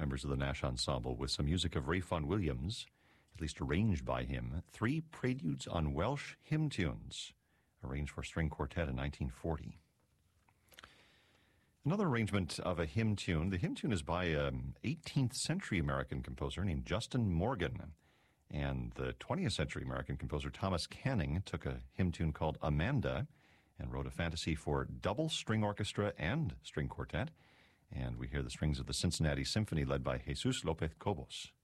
members of the Nash Ensemble with some music of Ralph Vaughan Williams, at least arranged by him, 3 Preludes on Welsh Hymn Tunes, arranged for string quartet in 1940. Another arrangement of a hymn tune. The hymn tune is by an 18th century American composer named Justin Morgan. And the 20th century American composer Thomas Canning took a hymn tune called Amanda and wrote a fantasy for double string orchestra and string quartet. And we hear the strings of the Cincinnati Symphony led by Jesus Lopez Cobos.